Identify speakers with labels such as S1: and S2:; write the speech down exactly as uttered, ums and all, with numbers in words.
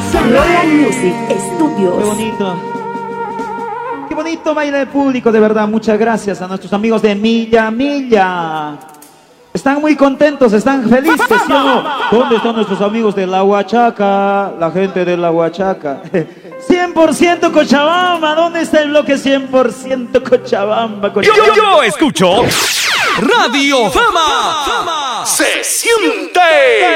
S1: Royal Music Studios.
S2: Qué bonito. Qué bonito baila el público, de verdad. Muchas gracias a nuestros amigos de Milla Milla. Están muy contentos, están felices, ¿sí o no? ¿Dónde están nuestros amigos de La Huachaca? La gente de La Huachaca. cien por ciento Cochabamba. ¿Dónde está el bloque cien por ciento Cochabamba? Cochabamba.
S3: Yo, yo, yo escucho Radio Fama. Se siente.